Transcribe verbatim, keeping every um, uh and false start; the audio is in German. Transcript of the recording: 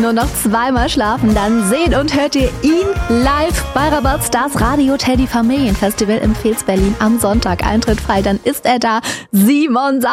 Nur noch zweimal schlafen, dann seht und hört ihr ihn live bei Rabat Stars Radio Teddy Familienfestival im Pfalz Berlin am Sonntag. Eintritt frei, dann ist er da. Simon